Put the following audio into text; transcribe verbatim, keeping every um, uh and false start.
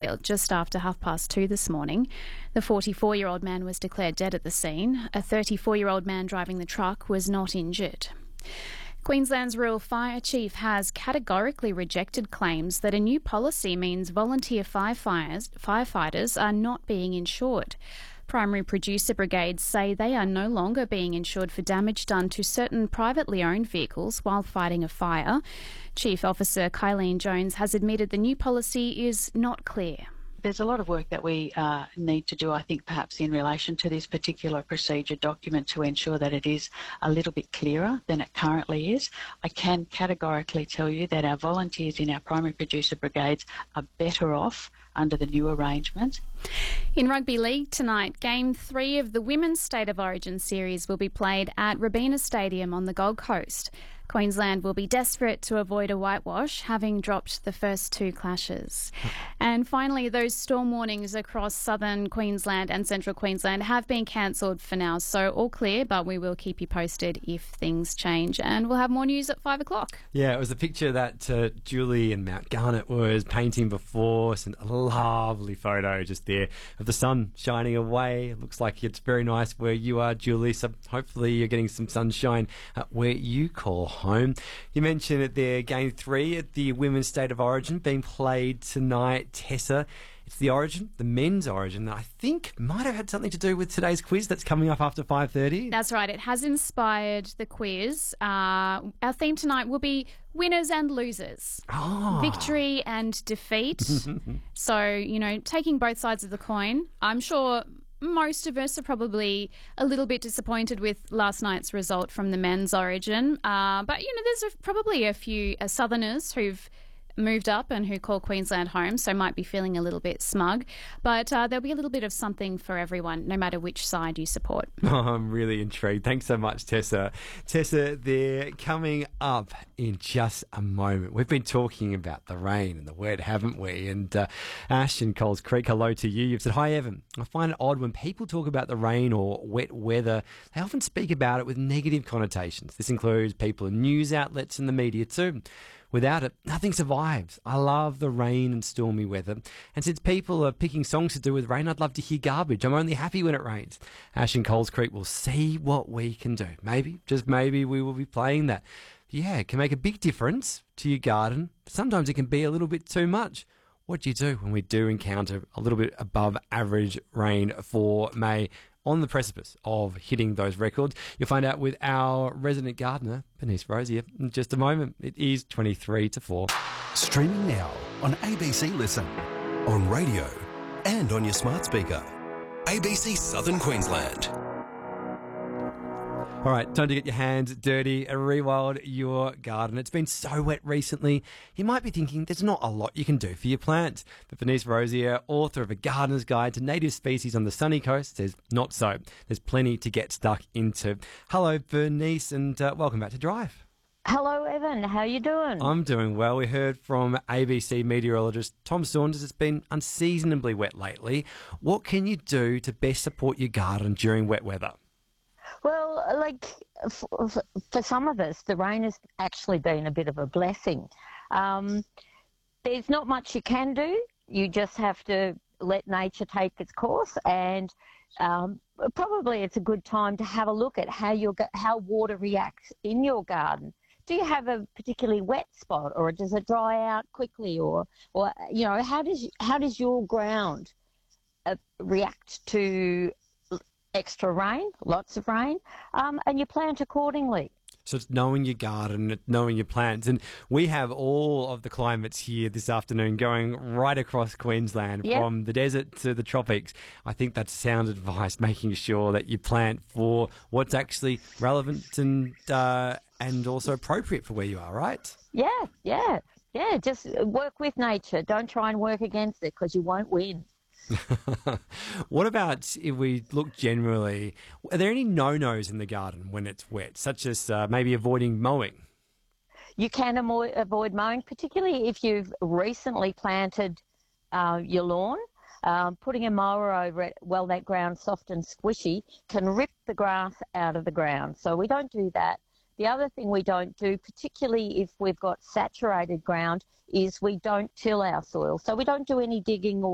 Victoria just after half past two this morning. The forty-four-year-old man was declared dead at the scene. A thirty-four-year-old man driving the truck was not injured. Queensland's Rural Fire Chief has categorically rejected claims that a new policy means volunteer firefighters, firefighters are not being insured. Primary producer brigades say they are no longer being insured for damage done to certain privately owned vehicles while fighting a fire. Chief Officer Kylene Jones has admitted the new policy is not clear. There's a lot of work that we uh, need to do, I think, perhaps in relation to this particular procedure document to ensure that it is a little bit clearer than it currently is. I can categorically tell you that our volunteers in our primary producer brigades are better off under the new arrangement. In rugby league tonight, game three of the Women's State of Origin series will be played at Robina Stadium on the Gold Coast. Queensland will be desperate to avoid a whitewash, having dropped the first two clashes. And finally, those storm warnings across southern Queensland and central Queensland have been cancelled for now, so all clear, but we will keep you posted if things change. And we'll have more news at five o'clock. Yeah, it was a picture that uh, Julie in Mount Garnet was painting before. It's a lovely photo just there of the sun shining away. It looks like it's very nice where you are, Julie, so hopefully you're getting some sunshine uh, where you call home. You mentioned it there, game three at the Women's State of Origin being played tonight. Tessa, it's the Origin, the men's Origin, that I think might have had something to do with today's quiz that's coming up after five thirty. That's right, it has inspired the quiz. Uh, our theme tonight will be winners and losers, oh. victory and defeat. So, you know, taking both sides of the coin. I'm sure most of us are probably a little bit disappointed with last night's result from the men's Origin. Uh, but, you know, there's a, probably a few uh, Southerners who've moved up and who call Queensland home, so might be feeling a little bit smug. But uh, there'll be a little bit of something for everyone, no matter which side you support. Oh, I'm really intrigued. Thanks so much, Tessa. Tessa, they're coming up in just a moment. We've been talking about the rain and the wet, haven't we? And uh, Ash in Coles Creek, hello to you. You've said, hi, Evan. I find it odd when people talk about the rain or wet weather, they often speak about it with negative connotations. This includes people in news outlets and the media too. Without it, nothing survives. I love the rain and stormy weather. And since people are picking songs to do with rain, I'd love to hear garbage. I'm only happy when it rains. Ash and Coles Creek will see what we can do. Maybe, just maybe, we will be playing that. Yeah, it can make a big difference to your garden. Sometimes it can be a little bit too much. What do you do when we do encounter a little bit above average rain for May? On the precipice of hitting those records. You'll find out with our resident gardener, Bernice Rosier, in just a moment. It is twenty-three to four. Streaming now on A B C Listen, on radio and on your smart speaker. A B C Southern Queensland. All right, time to get your hands dirty and rewild your garden. It's been so wet recently, you might be thinking there's not a lot you can do for your plants. But Bernice Rosier, author of A Gardener's Guide to Native Species on the Sunny Coast, says not so. There's plenty to get stuck into. Hello, Bernice, and uh, welcome back to Drive. Hello, Evan. How you doing? I'm doing well. We heard from A B C meteorologist Tom Saunders. It's been unseasonably wet lately. What can you do to best support your garden during wet weather? Well, like for, for some of us, the rain has actually been a bit of a blessing. Um, there's not much you can do. You just have to let nature take its course, and um, probably it's a good time to have a look at how your how water reacts in your garden. Do you have a particularly wet spot, or does it dry out quickly, or or you know how does how does your ground uh, react to extra rain, lots of rain, um, and you plant accordingly. So it's knowing your garden, knowing your plants. And we have all of the climates here this afternoon going right across Queensland, yep. From the desert to the tropics. I think that's sound advice, making sure that you plant for what's actually relevant and uh, and also appropriate for where you are, right? Yeah, yeah, yeah. Just work with nature. Don't try and work against it, because you won't win. What about if we look generally, are there any no-nos in the garden when it's wet, such as uh, maybe avoiding mowing? You can avoid, avoid mowing, particularly if you've recently planted uh, your lawn. Um, putting a mower over it while that ground's soft and squishy can rip the grass out of the ground. So we don't do that. The other thing we don't do, particularly if we've got saturated ground, is we don't till our soil. So we don't do any digging or